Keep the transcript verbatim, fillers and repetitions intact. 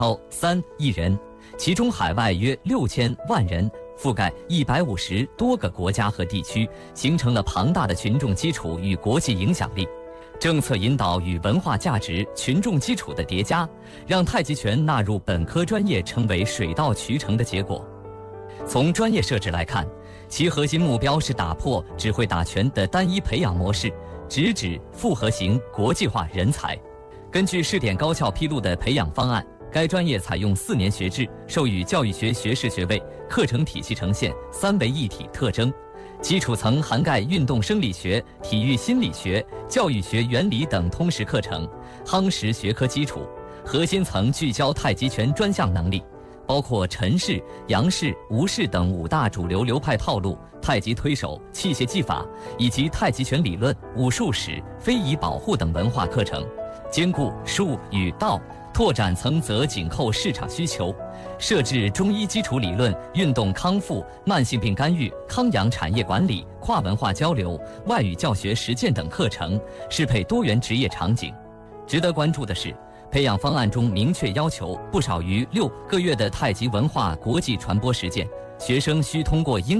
三亿人，其中海外约六千万人，覆盖一百五十多个国家和地区，形成了庞大的群众基础与国际影响力。政策引导与文化价值、群众基础的叠加，让太极拳纳入本科专业成为水到渠成的结果。从专业设置来看，其核心目标是打破只会打拳的单一培养模式，直指复合型国际化人才。根据试点高校披露的培养方案，该专业采用四年学制，授予教育学学士学位，课程体系呈现三位一体特征。基础层涵盖运动生理学、体育心理学、教育学原理等通识课程，夯实学科基础；核心层聚焦太极拳专项能力，包括陈氏、杨氏、吴氏等五大主流流派套路、太极推手、器械技法，以及太极拳理论、武术史、非遗保护等文化课程，兼顾术与道。拓展层则紧扣市场需求，设置中医基础理论、运动康复、慢性病干预、康养产业管理、跨文化交流、外语教学实践等课程，适配多元职业场景。值得关注的是，培养方案中明确要求不少于六个月的太极文化国际传播实践，学生需通过英